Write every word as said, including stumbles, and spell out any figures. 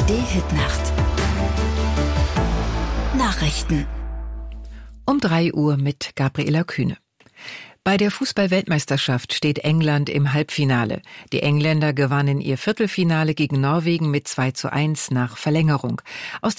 A R D-Hitnacht. Nachrichten. Um drei Uhr mit Gabriela Kühne. Bei der Fußball-Weltmeisterschaft steht England im Halbfinale. Die Engländer gewannen ihr Viertelfinale gegen Norwegen mit zwei zu eins nach Verlängerung. Aus